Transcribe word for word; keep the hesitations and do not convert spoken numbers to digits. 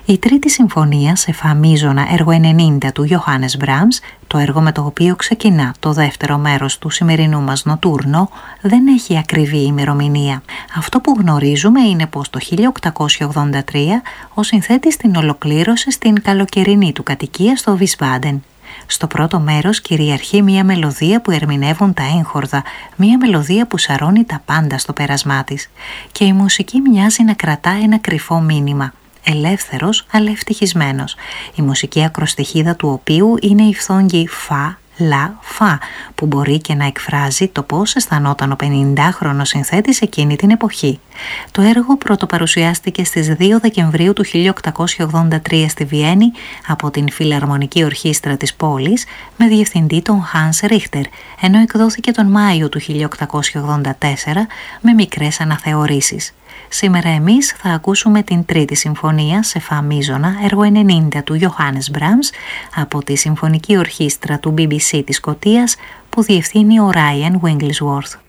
Η τρίτη συμφωνία σε φα μείζωνα έργο ενενήντα του Johannes Brahms, το έργο με το οποίο ξεκινά το δεύτερο μέρος του σημερινού μας νοτούρνο, δεν έχει ακριβή ημερομηνία. Αυτό που γνωρίζουμε είναι πως το χίλια οκτακόσια ογδόντα τρία ο συνθέτης την ολοκλήρωσε στην καλοκαιρινή του κατοικία στο Wiesbaden. Στο πρώτο μέρος κυριαρχεί μια μελωδία που ερμηνεύουν τα έγχορδα, μια μελωδία που σαρώνει τα πάντα στο πέρασμά της. Και η μουσική μοιάζει να κρατά ένα κρυφό μήνυμα. Ελεύθερος αλλά ευτυχισμένος, η μουσική ακροστοιχίδα του οποίου είναι η φθόγγη φα, λα, φα, που μπορεί και να εκφράζει το πώς αισθανόταν ο πενηντάχρονος συνθέτης εκείνη την εποχή. Το έργο πρωτοπαρουσιάστηκε στις δύο Δεκεμβρίου του χίλια οκτακόσια ογδόντα τρία στη Βιέννη από την Φιλαρμονική Ορχήστρα της πόλης με διευθυντή τον Hans Richter, ενώ εκδόθηκε τον Μάιο του χίλια οκτακόσια ογδόντα τέσσερα με μικρές αναθεωρήσεις. Σήμερα εμείς θα ακούσουμε την τρίτη συμφωνία σε φα μείζωνα έργο ενενήντα του Johannes Brahms από τη Συμφωνική Ορχήστρα του μπι μπι σι της Σκωτίας που διευθύνει ο Ryan Wigglesworth.